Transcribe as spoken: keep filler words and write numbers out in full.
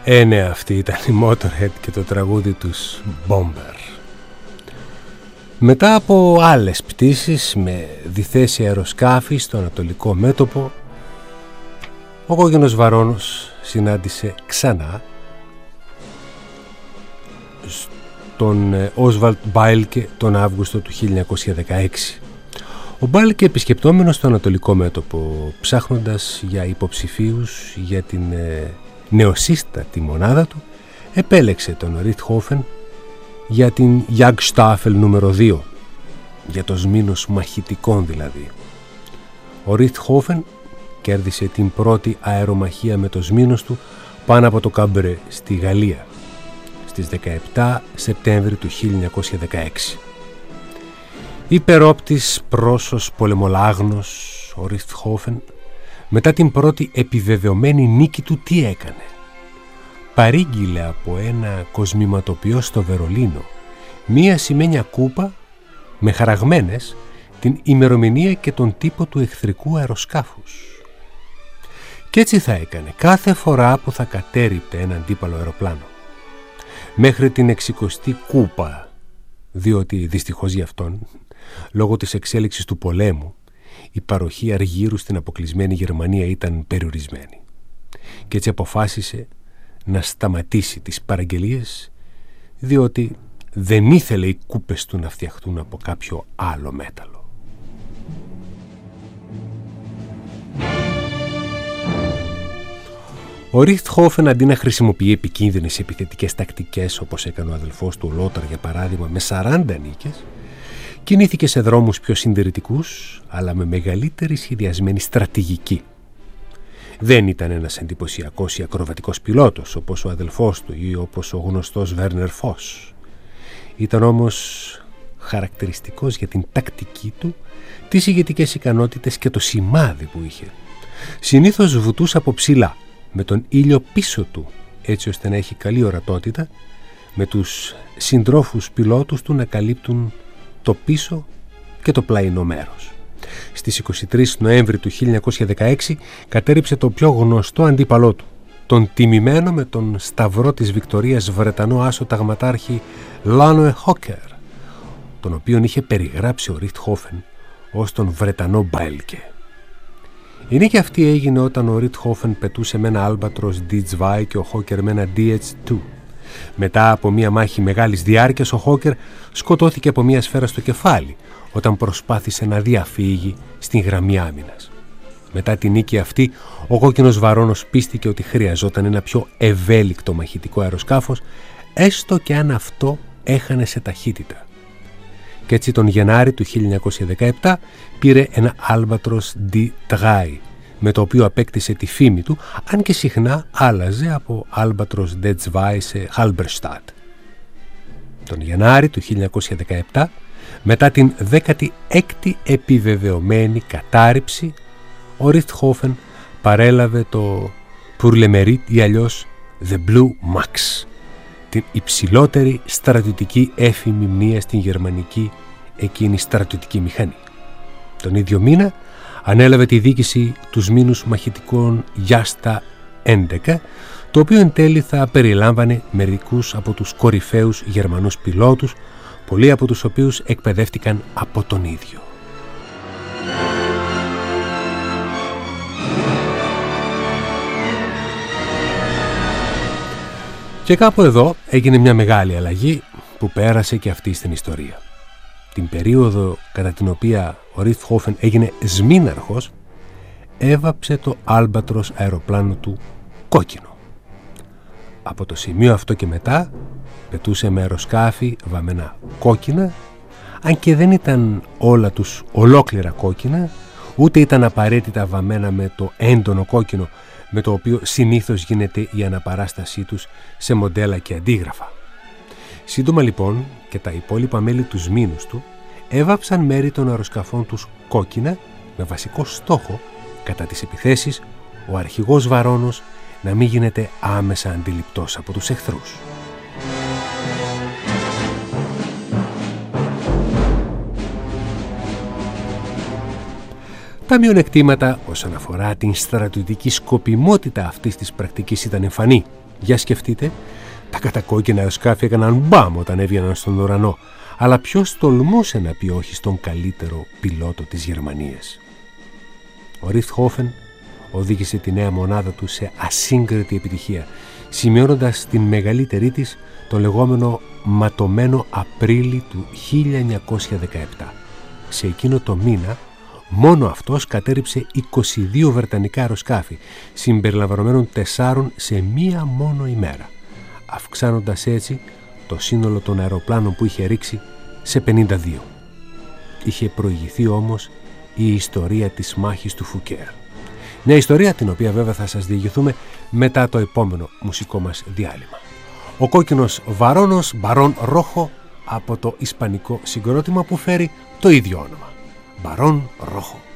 Ε, ναι, αυτή ήταν η Motorhead και το τραγούδι τους Bomber. Μετά από άλλες πτήσεις με διθέσει αεροσκάφη στο ανατολικό μέτωπο, ο κόκκινος βαρώνος συνάντησε ξανά τον Όσβαλντ Μπάιλκε τον Αύγουστο του χίλια εννιακόσια δεκαέξι. Ο Μπάιλκε, επισκεπτόμενος στο ανατολικό μέτωπο, ψάχνοντας για υποψηφίους για την ε, νεοσύστατη μονάδα του, επέλεξε τον Ριχτχόφεν για την Jagdstaffel νούμερο δύο, για το σμήνος μαχητικών δηλαδή. Ο Ριχτχόφεν κέρδισε την πρώτη αερομαχία με το σμήνος του πάνω από το Καμπρέ στη Γαλλία στις δεκαεπτά Σεπτέμβρη του χίλια εννιακόσια δεκαέξι. Υπερόπτης πρόσος πολεμολάγνος, ο Ριχτχόφεν μετά την πρώτη επιβεβαιωμένη νίκη του τι έκανε? Παρήγγειλε από ένα κοσμηματοποιό στο Βερολίνο μία ασημένια κούπα με χαραγμένες την ημερομηνία και τον τύπο του εχθρικού αεροσκάφους. Κι έτσι θα έκανε κάθε φορά που θα κατέρριπτε ένα αντίπαλο αεροπλάνο. Μέχρι την εξηκοστή κούπα, διότι δυστυχώς γι' αυτόν, λόγω της εξέλιξης του πολέμου, η παροχή αργύρου στην αποκλεισμένη Γερμανία ήταν περιορισμένη. Κι έτσι αποφάσισε να σταματήσει τις παραγγελίες, διότι δεν ήθελε οι κούπες του να φτιαχτούν από κάποιο άλλο μέταλλο. Ο Ριχτχόφεν, αντί να χρησιμοποιεί επικίνδυνες επιθετικές τακτικές όπως έκανε ο αδελφός του Λόταρ για παράδειγμα με σαράντα νίκες, κινήθηκε σε δρόμους πιο συντηρητικούς αλλά με μεγαλύτερη σχεδιασμένη στρατηγική. Δεν ήταν ένας εντυπωσιακός ή ακροβατικός πιλότος όπως ο αδελφός του ή όπως ο γνωστός Βέρνερ Φος. Ήταν όμως χαρακτηριστικός για την τακτική του, τις ηγετικές ικανότητες και το σημάδι που είχε. Συνήθως βουτούσε από ψηλά, με τον ήλιο πίσω του, έτσι ώστε να έχει καλή ορατότητα, με τους συντρόφους πιλότους του να καλύπτουν το πίσω και το πλαϊνό μέρος. Στις είκοσι τρεις Νοέμβρη του χίλια εννιακόσια δεκαέξι κατέρριψε το πιο γνωστό αντίπαλό του, τον τιμημένο με τον σταυρό της Βικτωρίας Βρετανό άσο ταγματάρχη Λάνοε Χόκερ, τον οποίον είχε περιγράψει ο Ριχτχόφεν ως τον Βρετανό Μπάιλκε. Η νίκη αυτή έγινε όταν ο Ριχτχόφεν πετούσε με ένα Albatros ντι δύο και ο Χόκερ με ένα ντι έιτς δύο. Μετά από μια μάχη μεγάλης διάρκειας, ο Χόκερ σκοτώθηκε από μια σφαίρα στο κεφάλι όταν προσπάθησε να διαφύγει στην γραμμή άμυνας. Μετά τη νίκη αυτή, ο κόκκινος βαρώνος πίστηκε ότι χρειαζόταν ένα πιο ευέλικτο μαχητικό αεροσκάφος, έστω και αν αυτό έχανε σε ταχύτητα. Και έτσι τον Γενάρη του χίλια εννιακόσια δεκαεπτά πήρε ένα Albatros ντι τρία, με το οποίο απέκτησε τη φήμη του, αν και συχνά άλλαζε από Albatros ντι δύο σε Halberstadt. Τον Γενάρη του χίλια εννιακόσια δεκαεπτά, μετά την δέκατη έκτη επιβεβαιωμένη κατάρριψη, ο Ριχτχόφεν παρέλαβε το Pour le Mérite ή αλλιώς The Blue Max, την υψηλότερη στρατιωτική έφημη μνήα στην γερμανική εκείνη στρατιωτική μηχανή. Τον ίδιο μήνα ανέλαβε τη διοίκηση του σμήνους μαχητικών Γιάστα έντεκα, το οποίο εν τέλει θα περιλάμβανε μερικούς από τους κορυφαίους Γερμανούς πιλότους, πολλοί από τους οποίους εκπαιδεύτηκαν από τον ίδιο. Και κάπου εδώ έγινε μια μεγάλη αλλαγή που πέρασε και αυτή στην ιστορία. Την περίοδο κατά την οποία ο Ριχτχόφεν έγινε σμήναρχος, έβαψε το Albatros αεροπλάνο του κόκκινο. Από το σημείο αυτό και μετά πετούσε με αεροσκάφη βαμμένα κόκκινα, αν και δεν ήταν όλα τους ολόκληρα κόκκινα, ούτε ήταν απαραίτητα βαμμένα με το έντονο κόκκινο με το οποίο συνήθως γίνεται η αναπαράστασή τους σε μοντέλα και αντίγραφα. Σύντομα λοιπόν και τα υπόλοιπα μέλη του σμήνους του έβαψαν μέρη των αεροσκαφών τους κόκκινα, με βασικό στόχο κατά τις επιθέσεις ο αρχηγός Βαρώνος να μην γίνεται άμεσα αντιληπτός από τους εχθρούς. Τα μειονεκτήματα όσον αφορά την στρατιωτική σκοπιμότητα αυτής της πρακτικής ήταν εμφανή. Για σκεφτείτε, τα κατακόκκινα αεροσκάφη έκαναν μπαμ όταν έβγαιναν στον ουρανό, αλλά ποιος τολμούσε να πει όχι στον καλύτερο πιλότο της Γερμανίας? Ο Ριχτχόφεν οδήγησε τη νέα μονάδα του σε ασύγκριτη επιτυχία, σημειώνοντας την μεγαλύτερη της το λεγόμενο ματωμένο Απρίλη του χίλια εννιακόσια δεκαεπτά. Σε εκείνο το μήνα μόνο αυτός κατέρριψε είκοσι δύο βρετανικά αεροσκάφη, συμπεριλαμβανομένων τεσσάρων σε μία μόνο ημέρα, αυξάνοντας έτσι το σύνολο των αεροπλάνων που είχε ρίξει σε πενήντα δύο. Είχε προηγηθεί όμως η ιστορία της μάχης του Φουκέρ. Μια ιστορία την οποία βέβαια θα σας διηγηθούμε μετά το επόμενο μουσικό μας διάλειμμα. Ο κόκκινος βαρώνος, Μπαρόν Ρόχο, από το ισπανικό συγκρότημα που φέρει το ίδιο όνομα, Μπαρόν Ρόχο.